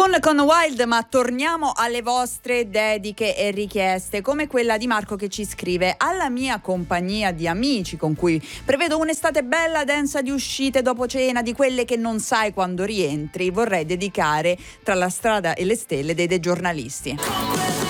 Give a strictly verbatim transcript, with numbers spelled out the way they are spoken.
Cocoon con Wild, ma torniamo alle vostre dediche e richieste, come quella di Marco che ci scrive: alla mia compagnia di amici con cui prevedo un'estate bella densa di uscite dopo cena, di quelle che non sai quando rientri, vorrei dedicare Tra la strada e le stelle dei, dei giornalisti.